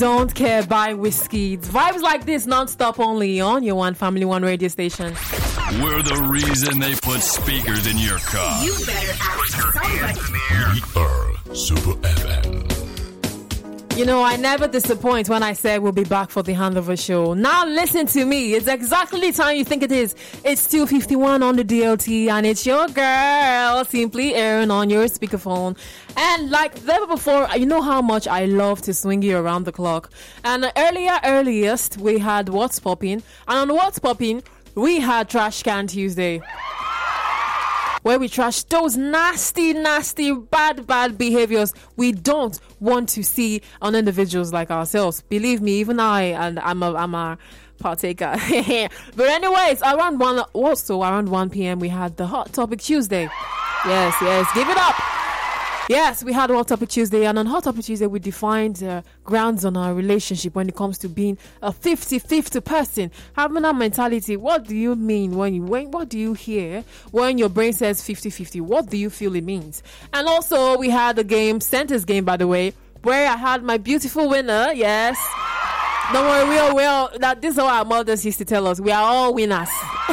Don't Care by Whiskey. Vibes like this non-stop only on your One Family One radio station. We're the reason they put speakers in your car. You better ask somebody. We are Super FM. You know, I never disappoint when I say we'll be back for the Handover Show. Now listen to me. It's exactly the time you think it is. It's 2:51 on the DLT and it's your girl, Simply Aaron, on your speakerphone. And like never before, you know how much I love to swing you around the clock. And earliest, we had What's Poppin'. And on What's Poppin', we had Trash Can Tuesday, where we trash those nasty, bad behaviors we don't want to see on individuals like ourselves. Believe me, even I'm a partaker. But anyways, around 1 p.m. we had the Hot Topic Tuesday. Yes, give it up. Yes, we had Hot Topic Tuesday, and on Hot Topic Tuesday, we defined grounds on our relationship when it comes to being a 50-50 person. Having that mentality, what do you mean what do you hear when your brain says 50-50? What do you feel it means? And also, we had the game, Center's Game, by the way, where I had my beautiful winner, yes. Don't worry, we all, this is how our mothers used to tell us, we are all winners.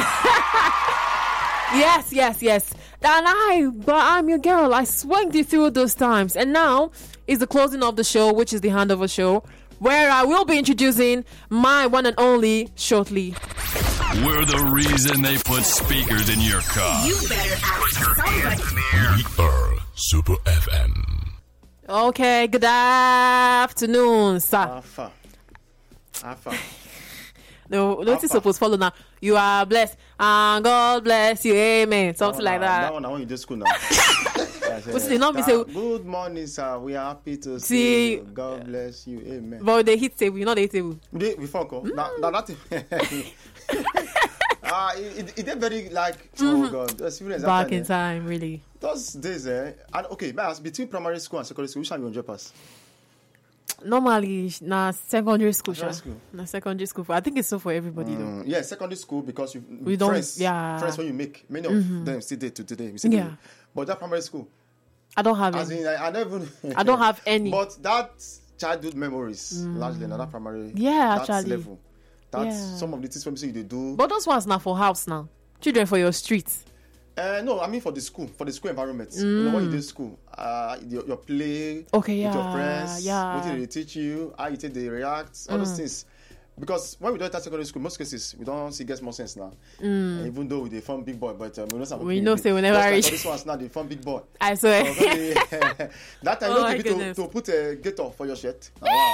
Yes. And I'm your girl. I swung you through those times. And now is the closing of the show, which is the Handover Show, where I will be introducing my one and only shortly. We're the reason they put speakers in your car. You better ask somebody. We are Super FM. Okay, good afternoon, sir. Alpha. No, notice supposed to follow now. You are blessed, and God bless you, amen. Something like that. That one I want you to school now. Good morning, sir. We are happy to see you. God bless you, amen. But they hit table, you know they hit table. We fuck up. That it did very like, oh God. Back in time, really. Those days, and okay, but between primary school and secondary school, which one you enjoy pass? Normally, secondary school. Secondary school. I think it's so for everybody though. Yeah, secondary school because we don't. Friends when you make many of them still there to today. Yeah. But that primary school, I don't have any. I don't have any. But that childhood memories, largely in that primary. Yeah, that actually. Level. That's some of the things you they do. But those ones now for house now. Children for your streets. No, I mean for the school environment. You know, when you do school, your play with your friends, what they teach you, how you take they react, all those things. Because when we do it at secondary school, most cases we don't see get more sense now. Even though we form big boy, but we know say we never reach. This one's not the form big boy. I swear. That time you don't give it to put a gator for your shirt. Wow.